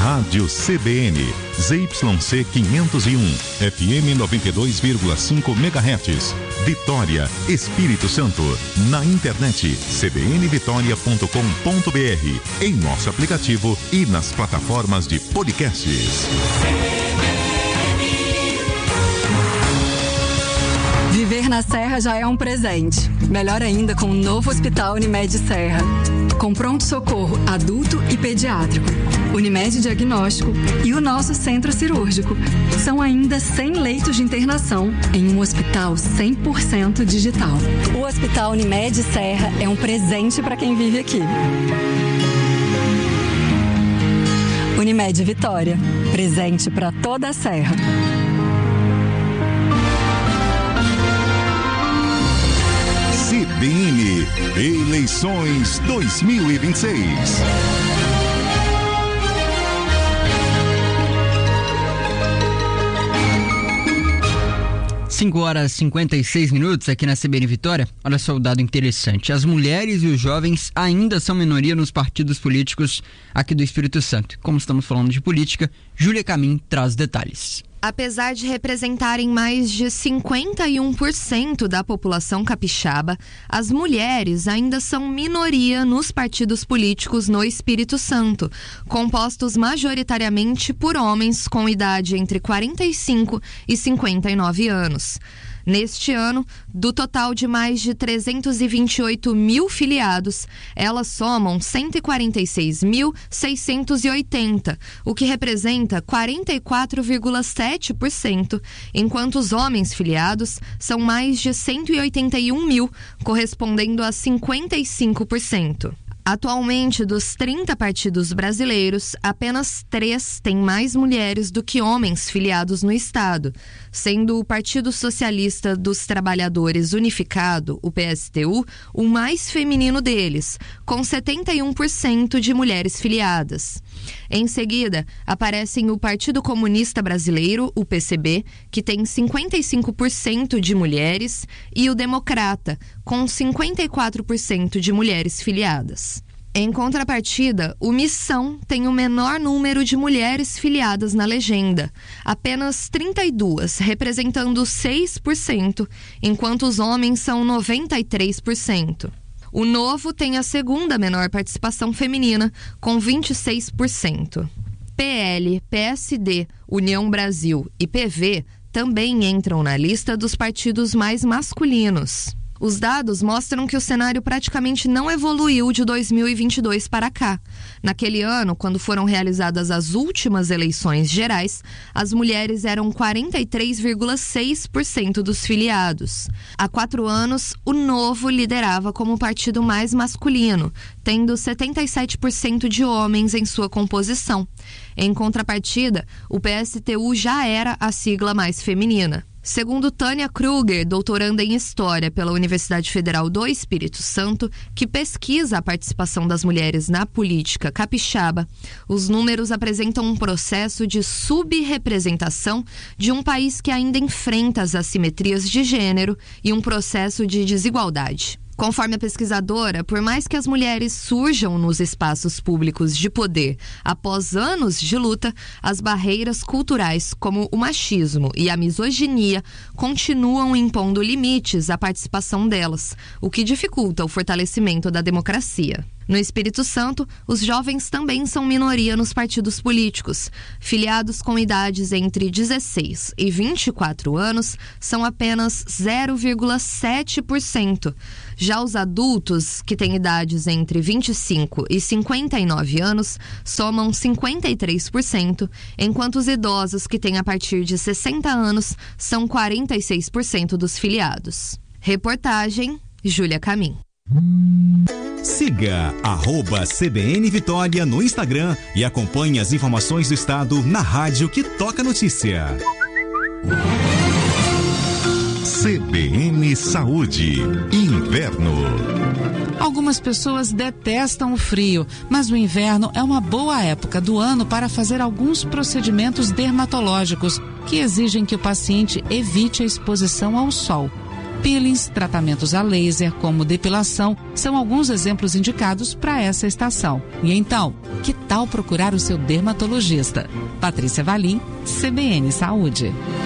Rádio CBN, ZYC 501, FM 92,5 MHz, Vitória, Espírito Santo. Na internet, cbnvitoria.com.br, em nosso aplicativo e nas plataformas de podcasts. Viver na Serra já é um presente. Melhor ainda com o novo Hospital Unimed Serra. Com pronto-socorro adulto e pediátrico, Unimed Diagnóstico e o nosso centro cirúrgico. São ainda 100 leitos de internação em um hospital 100% digital. O Hospital Unimed Serra é um presente para quem vive aqui. Unimed Vitória, presente para toda a Serra. CBN Eleições 2026. 5h56 aqui na CBN Vitória. Olha só o dado interessante. As mulheres e os jovens ainda são minoria nos partidos políticos aqui do Espírito Santo. Como estamos falando de política, Júlia Camim traz detalhes. Apesar de representarem mais de 51% da população capixaba, as mulheres ainda são minoria nos partidos políticos no Espírito Santo, compostos majoritariamente por homens com idade entre 45 e 59 anos. Neste ano, do total de mais de 328 mil filiados, elas somam 146.680, o que representa 44,7%, enquanto os homens filiados são mais de 181 mil, correspondendo a 55%. Atualmente, dos 30 partidos brasileiros, apenas 3 têm mais mulheres do que homens filiados no estado, sendo o Partido Socialista dos Trabalhadores Unificado, o PSTU, o mais feminino deles, com 71% de mulheres filiadas. Em seguida, aparecem o Partido Comunista Brasileiro, o PCB, que tem 55% de mulheres, e o Democrata, com 54% de mulheres filiadas. Em contrapartida, o Missão tem o menor número de mulheres filiadas na legenda, apenas 32, representando 6%, enquanto os homens são 93%. O Novo tem a segunda menor participação feminina, com 26%. PL, PSD, União Brasil e PV também entram na lista dos partidos mais masculinos. Os dados mostram que o cenário praticamente não evoluiu de 2022 para cá. Naquele ano, quando foram realizadas as últimas eleições gerais, as mulheres eram 43,6% dos filiados. Há 4 anos, o Novo liderava como o partido mais masculino, tendo 77% de homens em sua composição. Em contrapartida, o PSTU já era a sigla mais feminina. Segundo Tânia Kruger, doutoranda em História pela Universidade Federal do Espírito Santo, que pesquisa a participação das mulheres na política capixaba, os números apresentam um processo de subrepresentação de um país que ainda enfrenta as assimetrias de gênero e um processo de desigualdade. Conforme a pesquisadora, por mais que as mulheres surjam nos espaços públicos de poder após anos de luta, as barreiras culturais como o machismo e a misoginia continuam impondo limites à participação delas, o que dificulta o fortalecimento da democracia. No Espírito Santo, os jovens também são minoria nos partidos políticos. Filiados com idades entre 16 e 24 anos são apenas 0,7%. Já os adultos, que têm idades entre 25 e 59 anos, somam 53%, enquanto os idosos, que têm a partir de 60 anos, são 46% dos filiados. Reportagem, Júlia Camim. Siga @CBN Vitória no Instagram e acompanhe as informações do estado na rádio que toca notícia. CBN Saúde, inverno. Algumas pessoas detestam o frio, mas o inverno é uma boa época do ano para fazer alguns procedimentos dermatológicos que exigem que o paciente evite a exposição ao sol. Peelings, tratamentos a laser, como depilação, são alguns exemplos indicados para essa estação. E então, que tal procurar o seu dermatologista? Patrícia Valim, CBN Saúde.